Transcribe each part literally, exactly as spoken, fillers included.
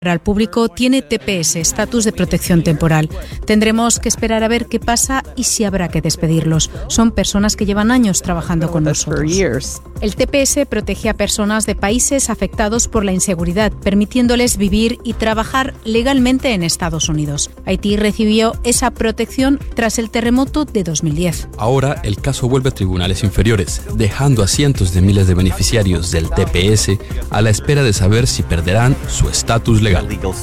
Al público tiene T P S, estatus de protección temporal. Tendremos que esperar a ver qué pasa y si habrá que despedirlos. Son personas que llevan años trabajando con nosotros. El T P S protege a personas de países afectados por la inseguridad, permitiéndoles vivir y trabajar legalmente en Estados Unidos. Haití recibió esa protección tras el terremoto de dos mil diez. Ahora el caso vuelve a tribunales inferiores, dejando a cientos de miles de beneficiarios del T P S a la espera de saber si perderán su estatus legal.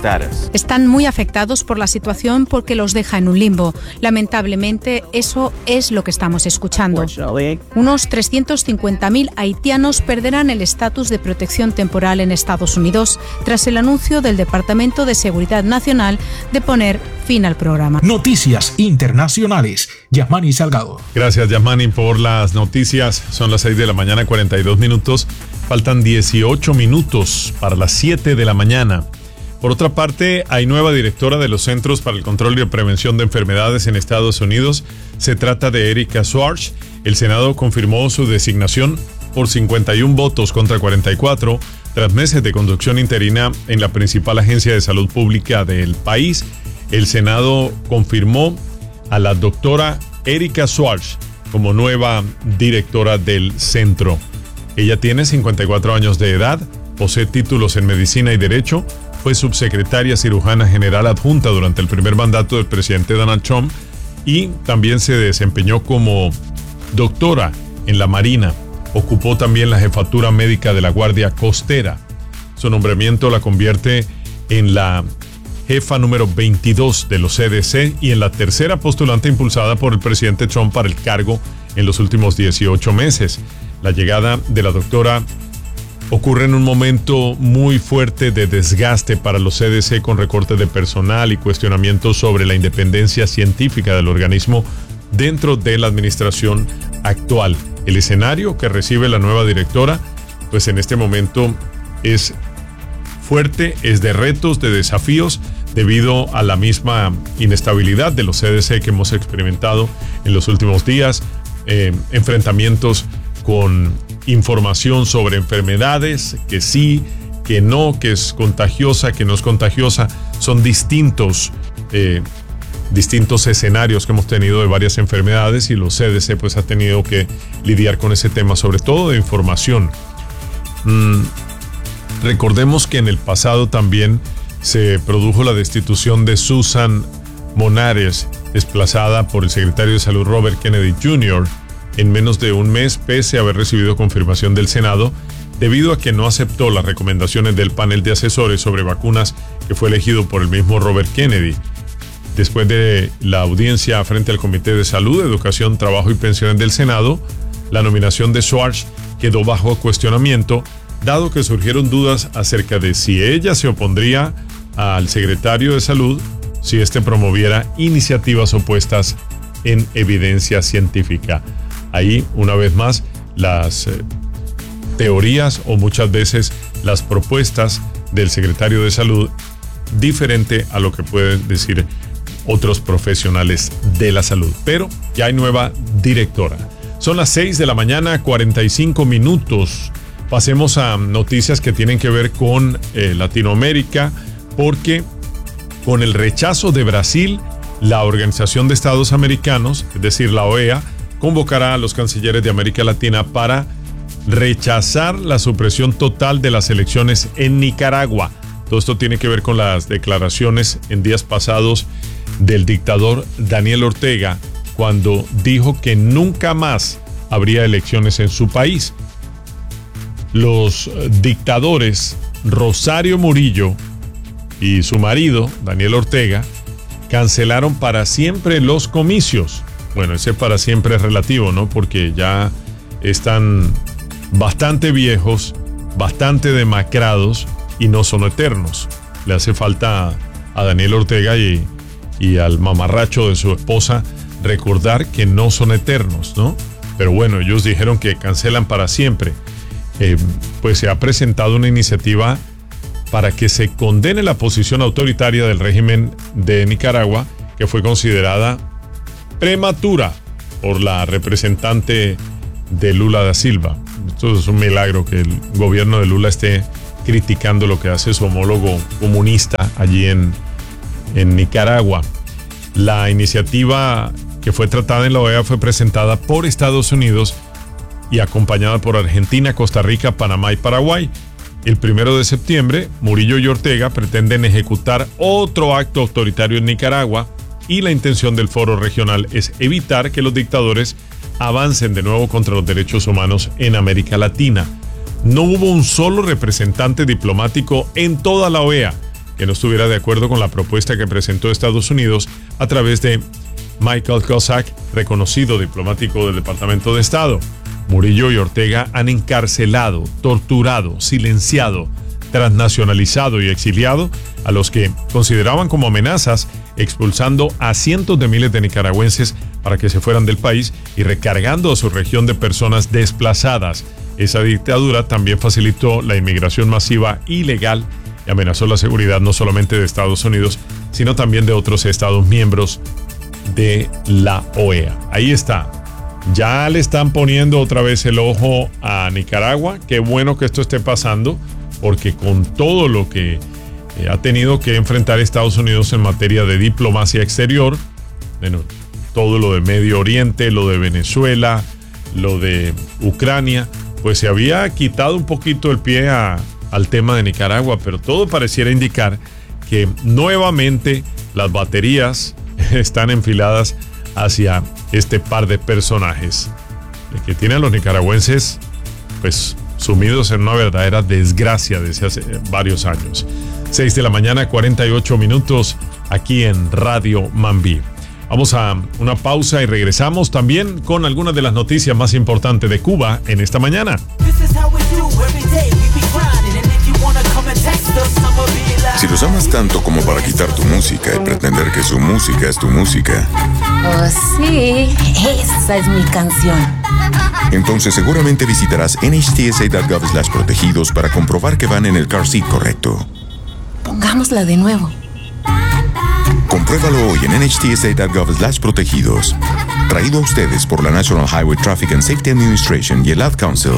Están muy afectados por la situación porque los deja en un limbo. Lamentablemente, eso es lo que estamos escuchando. Unos trescientos cincuenta mil haitianos perderán el estatus de protección temporal en Estados Unidos tras el anuncio del Departamento de Seguridad Nacional de poner fin al programa. Noticias internacionales. Yasmani Salgado. Gracias, Yasmani, por las noticias. Son las seis de la mañana, cuarenta y dos minutos. Faltan dieciocho minutos para las siete de la mañana. Por otra parte, hay nueva directora de los Centros para el Control y Prevención de Enfermedades en Estados Unidos. Se trata de Erika Schwartz. El Senado confirmó su designación por cincuenta y uno votos contra cuarenta y cuatro, tras meses de conducción interina en la principal agencia de salud pública del país. El Senado confirmó a la doctora Erika Schwartz como nueva directora del centro. Ella tiene cincuenta y cuatro años de edad, posee títulos en medicina y derecho. Fue subsecretaria cirujana general adjunta durante el primer mandato del presidente Donald Trump y también se desempeñó como doctora en la Marina. Ocupó también la jefatura médica de la Guardia Costera. Su nombramiento la convierte en la jefa número veintidós de los C D C y en la tercera postulante impulsada por el presidente Trump para el cargo en los últimos dieciocho meses. La llegada de la doctora ocurre en un momento muy fuerte de desgaste para los C D C, con recortes de personal y cuestionamientos sobre la independencia científica del organismo dentro de la administración actual. El escenario que recibe la nueva directora, pues en este momento es fuerte, es de retos, de desafíos, debido a la misma inestabilidad de los C D C que hemos experimentado en los últimos días, eh, enfrentamientos con información sobre enfermedades, que sí, que no, que es contagiosa, que no es contagiosa. Son distintos, eh, distintos escenarios que hemos tenido de varias enfermedades y los C D C pues ha tenido que lidiar con ese tema, sobre todo de información. Mm, recordemos que en el pasado también se produjo la destitución de Susan Monares, desplazada por el secretario de Salud Robert Kennedy junior en menos de un mes, pese a haber recibido confirmación del Senado, debido a que no aceptó las recomendaciones del panel de asesores sobre vacunas que fue elegido por el mismo Robert Kennedy. Después de la audiencia frente al Comité de Salud, Educación, Trabajo y Pensiones del Senado, la nominación de Schwartz quedó bajo cuestionamiento, dado que surgieron dudas acerca de si ella se opondría al secretario de Salud si éste promoviera iniciativas opuestas en evidencia científica. Ahí, una vez más, las eh, teorías o muchas veces las propuestas del secretario de Salud diferente a lo que pueden decir otros profesionales de la salud. Pero ya hay nueva directora. Son las seis de la mañana, cuarenta y cinco minutos. Pasemos a noticias que tienen que ver con eh, Latinoamérica, porque con el rechazo de Brasil, la Organización de Estados Americanos, es decir, la O E A, convocará a los cancilleres de América Latina para rechazar la supresión total de las elecciones en Nicaragua. Todo esto tiene que ver con las declaraciones en días pasados del dictador Daniel Ortega, cuando dijo que nunca más habría elecciones en su país. Los dictadores Rosario Murillo y su marido, Daniel Ortega, cancelaron para siempre los comicios. Bueno, ese para siempre es relativo, ¿no? Porque ya están bastante viejos, bastante demacrados y no son eternos. Le hace falta a Daniel Ortega y, y al mamarracho de su esposa recordar que no son eternos, ¿no? Pero bueno, ellos dijeron que cancelan para siempre. Eh, pues se ha presentado una iniciativa para que se condene la posición autoritaria del régimen de Nicaragua, que fue considerada prematura por la representante de Lula da Silva. Esto es un milagro que el gobierno de Lula esté criticando lo que hace su homólogo comunista allí en, en Nicaragua. La iniciativa que fue tratada en la O E A fue presentada por Estados Unidos y acompañada por Argentina, Costa Rica, Panamá y Paraguay. El primero de septiembre, Murillo y Ortega pretenden ejecutar otro acto autoritario en Nicaragua y la intención del foro regional es evitar que los dictadores avancen de nuevo contra los derechos humanos en América Latina. No hubo un solo representante diplomático en toda la O E A que no estuviera de acuerdo con la propuesta que presentó Estados Unidos a través de Michael Kozak, reconocido diplomático del Departamento de Estado. Murillo y Ortega han encarcelado, torturado, silenciado, transnacionalizado y exiliado a los que consideraban como amenazas, expulsando a cientos de miles de nicaragüenses para que se fueran del país y recargando a su región de personas desplazadas. Esa dictadura también facilitó la inmigración masiva ilegal y amenazó la seguridad no solamente de Estados Unidos, sino también de otros Estados miembros de la O E A. Ahí está. Ya le están poniendo otra vez el ojo a Nicaragua. Qué bueno que esto esté pasando, porque con todo lo que eh, ha tenido que enfrentar Estados Unidos en materia de diplomacia exterior, bueno, todo lo de Medio Oriente, lo de Venezuela, lo de Ucrania, pues se había quitado un poquito el pie a, al tema de Nicaragua, pero todo pareciera indicar que nuevamente las baterías están enfiladas hacia este par de personajes que tienen a los nicaragüenses pues sumidos en una verdadera desgracia desde hace varios años. seis de la mañana, cuarenta y ocho minutos, aquí en Radio Mambí. Vamos a una pausa y regresamos también con algunas de las noticias más importantes de Cuba en esta mañana. Si los amas tanto como para quitar tu música y pretender que su música es tu música. Oh, sí, esa es mi canción. Entonces seguramente visitarás N H T S A punto gov slash protegidos para comprobar que van en el car seat correcto. Pongámosla de nuevo. Compruébalo hoy en N H T S A punto gov slash protegidos. Traído a ustedes por la National Highway Traffic and Safety Administration y el Ad Council.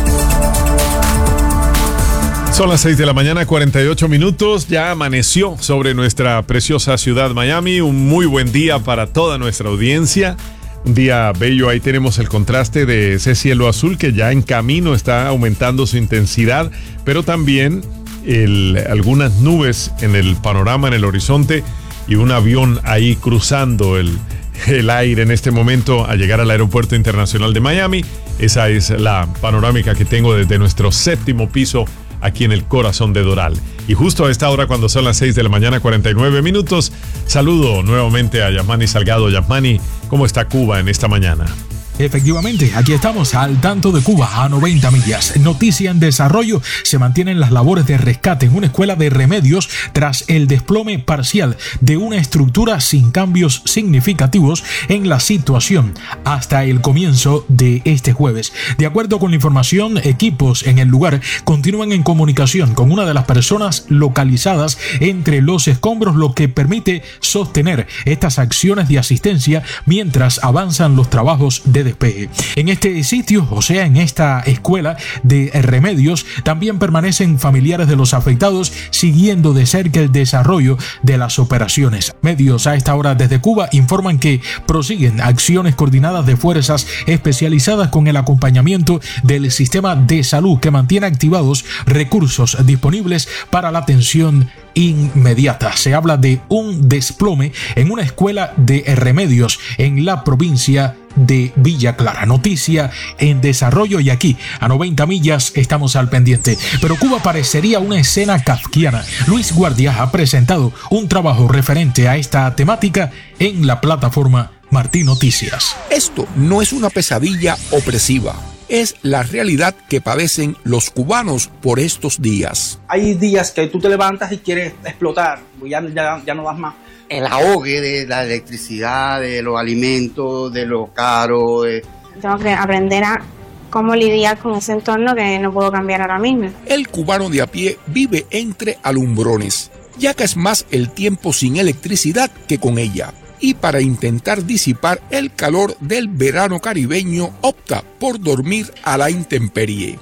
Son las seis de la mañana, cuarenta y ocho minutos. Ya amaneció sobre nuestra preciosa ciudad Miami. Un muy buen día para toda nuestra audiencia. Un día bello. Ahí tenemos el contraste de ese cielo azul que ya en camino está aumentando su intensidad, pero también el, algunas nubes en el panorama, en el horizonte, y un avión ahí cruzando el, el aire en este momento a llegar al Aeropuerto Internacional de Miami. Esa es la panorámica que tengo desde nuestro séptimo piso aquí en el corazón de Doral. Y justo a esta hora, cuando son las seis de la mañana, cuarenta y nueve minutos, saludo nuevamente a Yasmani Salgado. Yasmani, ¿cómo está Cuba en esta mañana? Efectivamente, aquí estamos al tanto de Cuba a noventa millas. Noticia en desarrollo: se mantienen las labores de rescate en una escuela de Remedios tras el desplome parcial de una estructura sin cambios significativos en la situación hasta el comienzo de este jueves. De acuerdo con la información, equipos en el lugar continúan en comunicación con una de las personas localizadas entre los escombros, lo que permite sostener estas acciones de asistencia mientras avanzan los trabajos de despeje. En este sitio, o sea, en esta escuela de Remedios, también permanecen familiares de los afectados siguiendo de cerca el desarrollo de las operaciones. Medios a esta hora desde Cuba informan que prosiguen acciones coordinadas de fuerzas especializadas con el acompañamiento del sistema de salud, que mantiene activados recursos disponibles para la atención inmediata. Se habla de un desplome en una escuela de Remedios en la provincia de Villa Clara. Noticia en desarrollo, y aquí a noventa millas estamos al pendiente. Pero Cuba parecería una escena kafkiana. Luis Guardia ha presentado un trabajo referente a esta temática en la plataforma Martín Noticias. Esto no es una pesadilla opresiva. Es la realidad que padecen los cubanos por estos días. Hay días que tú te levantas y quieres explotar, ya, ya, ya no das más. El ahogue de la electricidad, de los alimentos, de lo caro. De... Tengo que aprender a cómo lidiar con ese entorno que no puedo cambiar ahora mismo. El cubano de a pie vive entre alumbrones, ya que es más el tiempo sin electricidad que con ella. Y para intentar disipar el calor del verano caribeño, opta por dormir a la intemperie.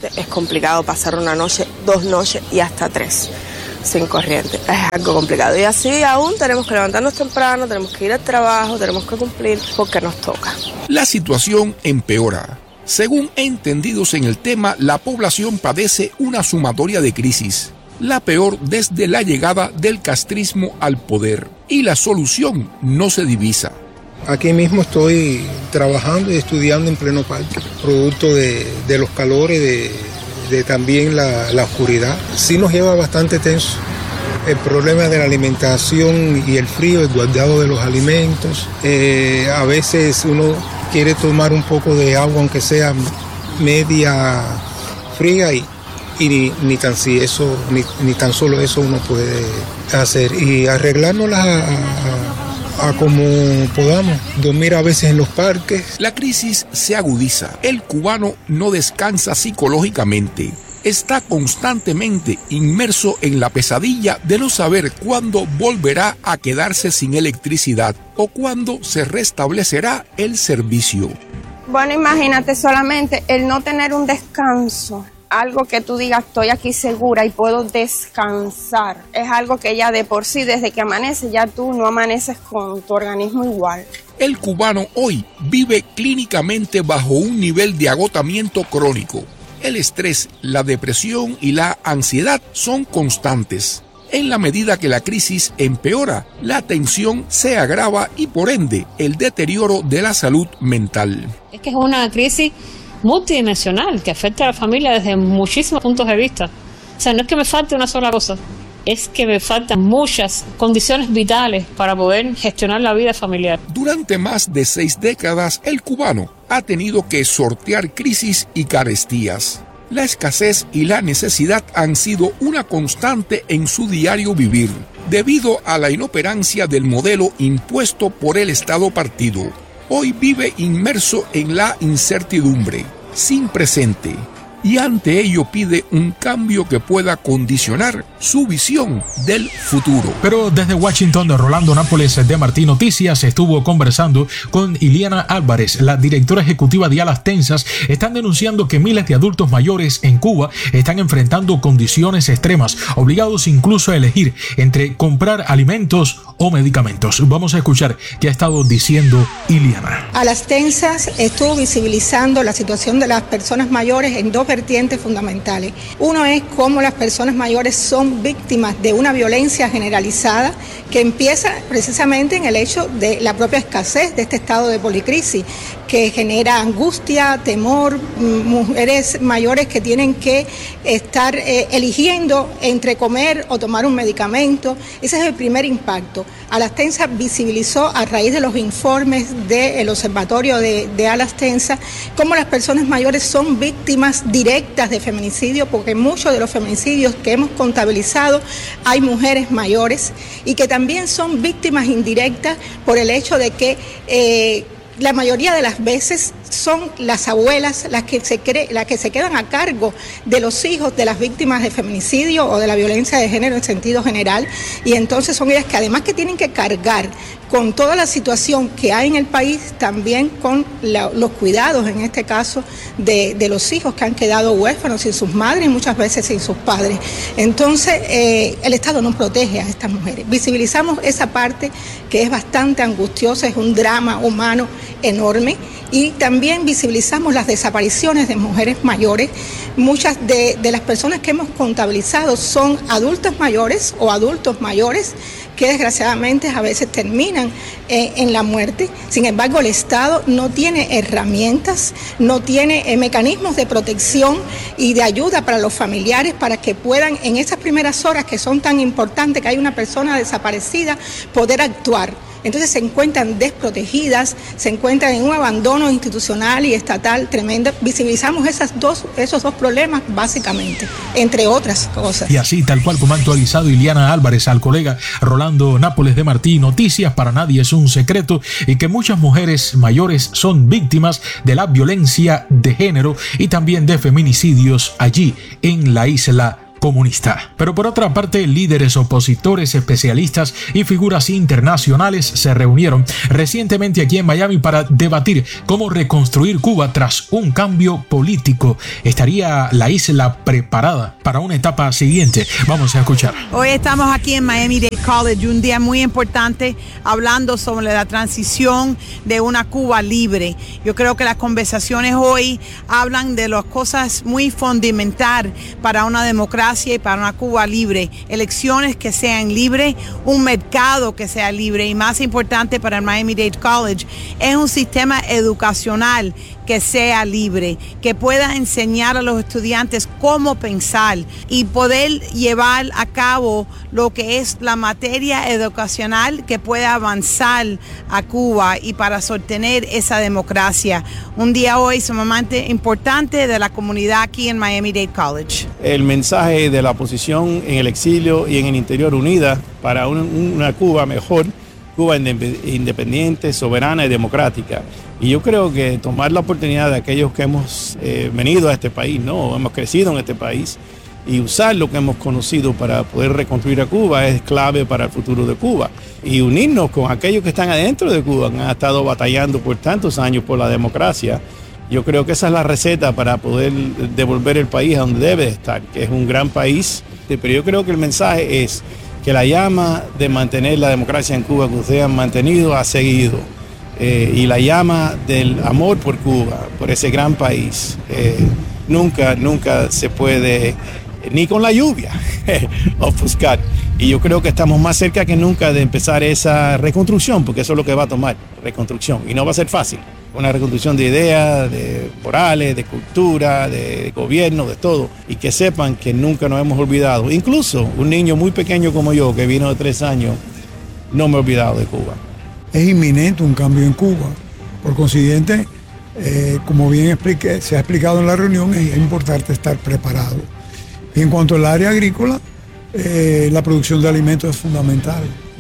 corriente, es complicado pasar una noche, dos noches y hasta tres sin corriente. Es algo complicado. Y así aún tenemos que levantarnos temprano, tenemos que ir al trabajo, tenemos que cumplir porque nos toca. La situación empeora. Según entendidos en el tema, la población padece una sumatoria de crisis, la peor desde la llegada del castrismo al poder, y la solución no se divisa. Aquí mismo estoy trabajando y estudiando en pleno parque, producto de, de los calores, de, de también la, la oscuridad. Sí nos lleva bastante tenso. El problema de la alimentación y el frío, el guardado de los alimentos. Eh, a veces uno quiere tomar un poco de agua, aunque sea media fría, y, y ni, ni, tan, si eso, ni, ni tan solo eso uno puede hacer. Y arreglárnoslas a, a, a como podamos, dormir a veces en los parques. La crisis se agudiza. El cubano no descansa psicológicamente. Está constantemente inmerso en la pesadilla de no saber cuándo volverá a quedarse sin electricidad o cuándo se restablecerá el servicio. Bueno, imagínate solamente el no tener un descanso, algo que tú digas estoy aquí segura y puedo descansar, es algo que ya de por sí desde que amanece ya tú no amaneces con tu organismo igual. El cubano hoy vive clínicamente bajo un nivel de agotamiento crónico. El estrés, la depresión y la ansiedad son constantes. En la medida que la crisis empeora, la tensión se agrava y por ende el deterioro de la salud mental. Es que es una crisis multidimensional que afecta a la familia desde muchísimos puntos de vista. O sea, no es que me falte una sola cosa, es que me faltan muchas condiciones vitales para poder gestionar la vida familiar. Durante más de seis décadas, el cubano ha tenido que sortear crisis y carestías. La escasez y la necesidad han sido una constante en su diario vivir, debido a la inoperancia del modelo impuesto por el Estado partido. Hoy vive inmerso en la incertidumbre, sin presente, y ante ello pide un cambio que pueda condicionar su visión del futuro. Pero desde Washington, Rolando Nápoles de Martí Noticias estuvo conversando con Iliana Álvarez, la directora ejecutiva de Alas Tensas. Están denunciando que miles de adultos mayores en Cuba están enfrentando condiciones extremas, obligados incluso a elegir entre comprar alimentos o medicamentos. Vamos a escuchar qué ha estado diciendo Iliana. Alas Tensas estuvo visibilizando la situación de las personas mayores en dos vertientes fundamentales. Uno es cómo las personas mayores son víctimas de una violencia generalizada que empieza precisamente en el hecho de la propia escasez de este estado de policrisis, que genera angustia, temor, mujeres mayores que tienen que estar eh, eligiendo entre comer o tomar un medicamento. Ese es el primer impacto. Alas Tensas visibilizó a raíz de los informes del Observatorio de, de Alas Tensas cómo las personas mayores son víctimas directas de feminicidio, porque muchos de los feminicidios que hemos contabilizado hay mujeres mayores, y que también son víctimas indirectas por el hecho de que eh, la mayoría de las veces son las abuelas las que se cree, las que se quedan a cargo de los hijos de las víctimas de feminicidio o de la violencia de género en sentido general, y entonces son ellas que además que tienen que cargar con toda la situación que hay en el país, también con la, los cuidados, en este caso, de, de los hijos que han quedado huérfanos sin sus madres y muchas veces sin sus padres. Entonces, eh, el Estado no protege a estas mujeres. Visibilizamos esa parte que es bastante angustiosa, es un drama humano enorme, y también visibilizamos las desapariciones de mujeres mayores. Muchas de, de las personas que hemos contabilizado son adultas mayores o adultos mayores que desgraciadamente a veces terminan eh, en la muerte. Sin embargo, el Estado no tiene herramientas, no tiene eh, mecanismos de protección y de ayuda para los familiares para que puedan en esas primeras horas que son tan importantes, que hay una persona desaparecida, poder actuar. Entonces se encuentran desprotegidas, se encuentran en un abandono institucional y estatal tremendo. Visibilizamos esas dos, esos dos problemas básicamente, entre otras cosas. Y así, tal cual como ha actualizado Iliana Álvarez al colega Rolando Nápoles de Martí Noticias, para nadie es un secreto y que muchas mujeres mayores son víctimas de la violencia de género y también de feminicidios allí en la isla comunista. Pero por otra parte, líderes opositores, especialistas y figuras internacionales se reunieron recientemente aquí en Miami para debatir cómo reconstruir Cuba tras un cambio político. ¿Estaría la isla preparada para una etapa siguiente? Vamos a escuchar. Hoy estamos aquí en Miami-Dade College, un día muy importante, hablando sobre la transición de una Cuba libre. Yo creo que las conversaciones hoy hablan de las cosas muy fundamentales para una democracia y para una Cuba libre. Elecciones que sean libres, un mercado que sea libre y, más importante para el Miami-Dade College, es un sistema educacional que sea libre, que pueda enseñar a los estudiantes cómo pensar y poder llevar a cabo lo que es la materia educacional que pueda avanzar a Cuba y para sostener esa democracia. Un día hoy sumamente importante de la comunidad aquí en Miami-Dade College. El mensaje de la oposición en el exilio y en el interior unida para un, una Cuba mejor, Cuba independiente, soberana y democrática. Y yo creo que tomar la oportunidad de aquellos que hemos eh, venido a este país, ¿no? Hemos crecido en este país, y usar lo que hemos conocido para poder reconstruir a Cuba es clave para el futuro de Cuba. Y unirnos con aquellos que están adentro de Cuba, que han estado batallando por tantos años por la democracia. Yo creo que esa es la receta para poder devolver el país a donde debe estar, que es un gran país. Pero yo creo que el mensaje es que la llama de mantener la democracia en Cuba que ustedes han mantenido ha seguido. Eh, y la llama del amor por Cuba, por ese gran país, eh, nunca, nunca se puede, eh, ni con la lluvia, ofuscar. Y yo creo que estamos más cerca que nunca de empezar esa reconstrucción, porque eso es lo que va a tomar, reconstrucción. Y no va a ser fácil. Una reconstrucción de ideas, de morales, de cultura, de gobierno, de todo. Y que sepan que nunca nos hemos olvidado. Incluso un niño muy pequeño como yo, que vino de tres años, no me he olvidado de Cuba. Es inminente un cambio en Cuba. Por consiguiente, eh, como bien expliqué, se ha explicado en la reunión, es importante estar preparado. Y en cuanto al área agrícola, eh, la producción de alimentos es fundamental.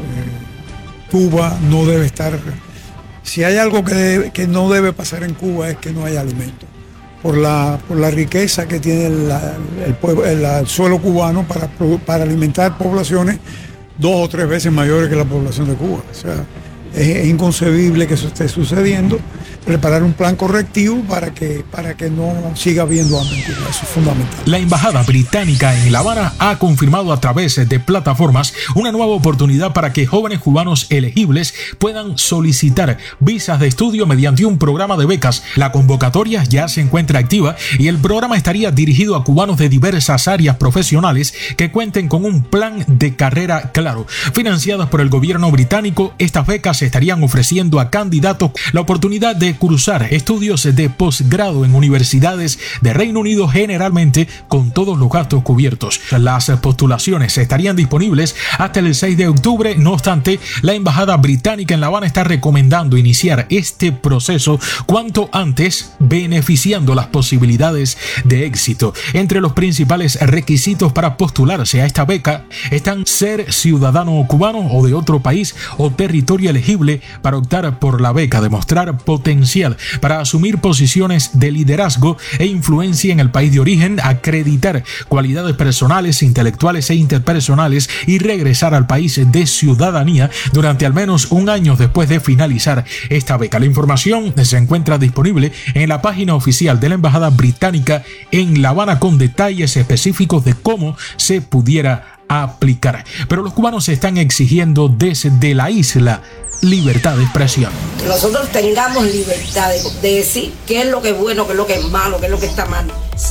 Eh, Cuba no debe estar... Si hay algo que, debe, que no debe pasar en Cuba es que no haya alimentos. Por la, por la riqueza que tiene la, el, pueblo, el, el suelo cubano para, para alimentar poblaciones dos o tres veces mayores que la población de Cuba. O sea, es, es inconcebible que eso esté sucediendo. Preparar un plan correctivo para que, para que no siga habiendo hambre en Cuba. Eso es fundamental. La Embajada Británica en La Habana ha confirmado a través de plataformas una nueva oportunidad para que jóvenes cubanos elegibles puedan solicitar visas de estudio mediante un programa de becas. La convocatoria ya se encuentra activa y el programa estaría dirigido a cubanos de diversas áreas profesionales que cuenten con un plan de carrera claro. Financiadas por el gobierno británico, estas becas estarían ofreciendo a candidatos la oportunidad de cursar estudios de posgrado en universidades de Reino Unido, generalmente con todos los gastos cubiertos. Las postulaciones estarían disponibles hasta el seis de octubre. No obstante, la Embajada Británica en La Habana está recomendando iniciar este proceso cuanto antes, beneficiando las posibilidades de éxito. Entre los principales requisitos para postularse a esta beca están ser ciudadano cubano o de otro país o territorio elegible para optar por la beca, demostrar potencial para asumir posiciones de liderazgo e influencia en el país de origen, acreditar cualidades personales, intelectuales e interpersonales y regresar al país de ciudadanía durante al menos un año después de finalizar esta beca. La información se encuentra disponible en la página oficial de la Embajada Británica en La Habana con detalles específicos de cómo se pudiera aplicar. Pero los cubanos están exigiendo desde la isla libertad de expresión. Que nosotros tengamos libertad de, de decir qué es lo que es bueno, qué es lo que es malo, qué es lo que está mal.